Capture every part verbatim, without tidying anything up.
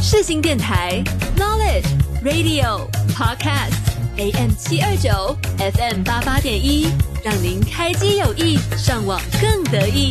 世新电台 Knowledge Radio Podcast A M 七二九 F M 八八点一，让您开机有益，上网更得意。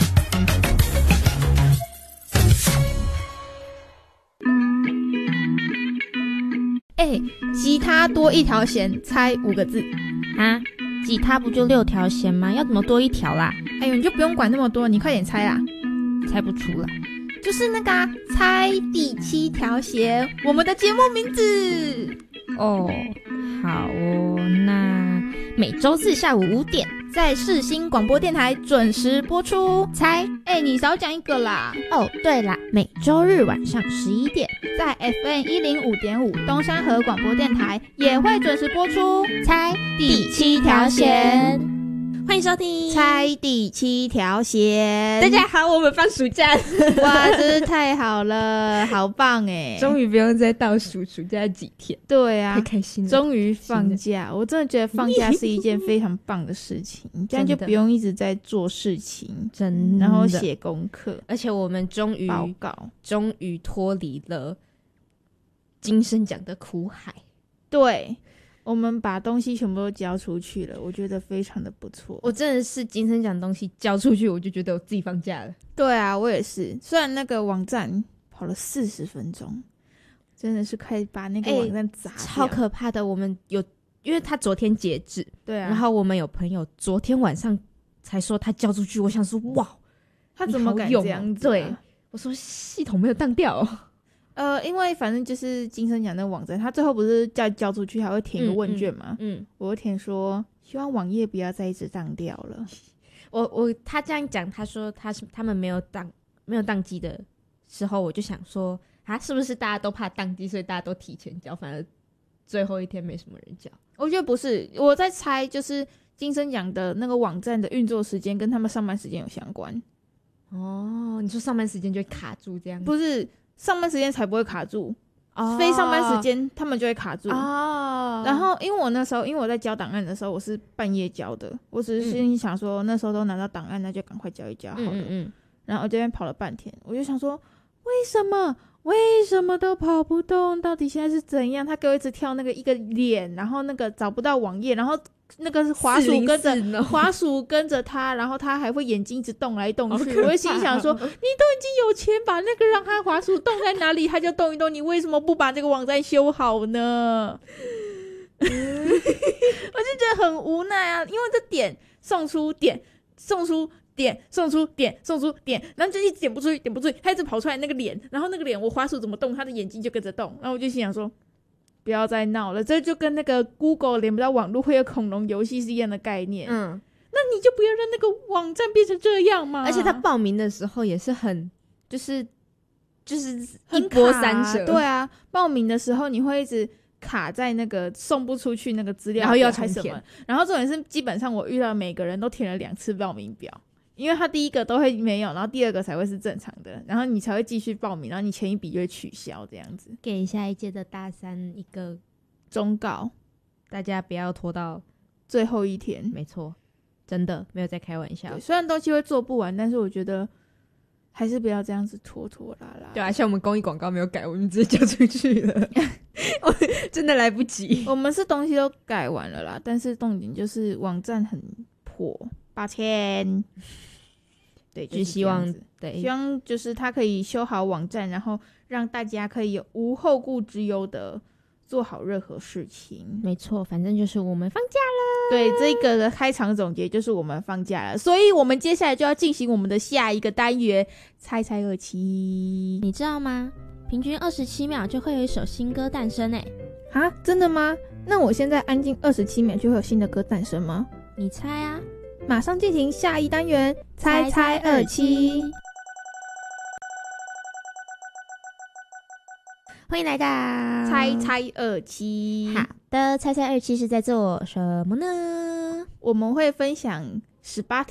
哎、欸，吉他多一条弦，猜五个字啊？吉他不就六条弦吗？要怎么多一条啦？ 哎呦，你就不用管那么多，你快点猜啦！ 猜不出来， 就是那个、啊、猜第七条弦，我们的节目名字。 哦，好哦，那每周四下午五点， 在世新广播电台准时播出。 猜， 哎、欸，你少讲一个啦。 哦，对啦，每周日晚上十一点， 在 F M 一零五点五东山河广播电台也会准时播出。 猜第七条弦，欢迎收听猜第七条弦。 大家好，我们放暑假， 哇，真是太好了，好棒哎！ 终于不用再倒数暑假几天。 对啊， 太开心了， 终于放假。我真的觉得放假是一件非常棒的事情，这样就不用一直在做事情， 真的， 然后写功课， 而且我们终于报告， 终于脱离了金声奖的苦海。 对。我们把东西全部都交出去了，我觉得非常的不错。 我真的是金声奖东西交出去，我就觉得我自己放假了。 对啊，我也是。虽然那个网站跑了四十分钟，真的是快把那个网站砸掉、欸、 超可怕的。我们有，因为他昨天截止， 对啊， 然后我们有朋友昨天晚上才说他交出去，我想说哇， 他怎么敢这样子、啊？ 对，我说系统没有当掉、哦。 呃，因为反正就是金声奖那个网站，他最后不是叫交出去还会填个问卷嘛？嗯，嗯我会填说希望网页不要再一直当掉了。 我我他这样讲，他说他是他们没有当没有当机的时候，我就想说啊，是不是大家都怕当机，所以大家都提前交，反而最后一天没什么人交？ 我觉得不是，我在猜，就是金声奖的那个网站的运作时间跟他们上班时间有相关。 哦，你说上班时间就会卡住这样子？ 不是。上班时间才不会卡住， 哦、 非上班时间他们就会卡住。 哦， 然后因为我那时候，因为我在交档案的时候，我是半夜交的，我只是心里想说、嗯、那时候都拿到档案，那就赶快交一交好了。嗯嗯嗯然后我这边跑了半天，我就想说，为什么为什么都跑不动？到底现在是怎样？他给我一直跳那个一个脸，然后那个找不到网页，然后那个滑鼠跟着滑鼠跟着他，然后他还会眼睛一直动来动去。我就心想说，你都已经有钱把那个让他滑鼠动在哪里，他就动一动，你为什么不把这个网站修好呢？我就觉得很无奈啊，因为这点送出点送出点送出点送出点，然后就一直点不出去点不出去，他一直跑出来那个脸，然后那个脸我滑鼠怎么动，他的眼睛就跟着动，然后我就心想说，不要再闹了，这就跟那个 Google 连不到网络会有恐龙游戏是一样的概念。嗯，那你就不要让那个网站变成这样嘛。 而且他报名的时候也是很就是就是一波三折。 对啊，报名的时候你会一直卡在那个送不出去那个资料， 然后又要重填， 然后重点是基本上我遇到每个人都填了两次报名表。因为他第一个都会没有，然后第二个才会是正常的，然后你才会继续报名，然后你前一笔就会取消，这样子。 给下一届的大三一个忠告， 大家不要拖到最后一天。 没错，真的没有在开玩笑。 虽然东西会做不完，但是我觉得还是不要这样子拖拖拉拉。 对啊，像我们公益广告没有改，我们直接交出去了，我真的来不及。 我们是东西都改完了啦，但是重点就是网站很破，抱歉。对，就是希望对， 希望就是他可以修好网站，然后让大家可以有无后顾之忧的做好任何事情。 没错，反正就是我们放假了。 对，这个的开场总结就是我们放假了，所以我们接下来就要进行我们的下一个单元——猜猜二七。 你知道吗？平均二十七秒就会有一首新歌诞生诶。 啊，真的吗？那我现在安静二十七秒就会有新的歌诞生吗？ 你猜啊！ 马上进行下一单元，猜猜二七。 欢迎来到猜猜二七。 好的，猜猜二七是在做什么呢？ 我们会分享十八